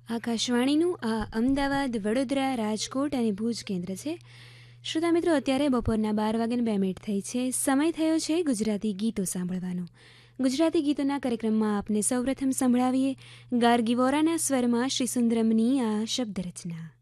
આકાશવાણીનું આ અમદાવાદ, વડોદરા, રાજકોટ અને ભુજ કેન્દ્ર છે. શ્રોતા મિત્રો, અત્યારે બપોરના 12:02 થઈ છે. સમય થયો છે ગુજરાતી ગીતો સાંભળવાનો. ગુજરાતી ગીતોના કાર્યક્રમમાં આપને સૌપ્રથમ સંભળાવીએ ગાર્ગી વોરાના સ્વરમાં શ્રી સુંદરમની આ શબ્દરચના.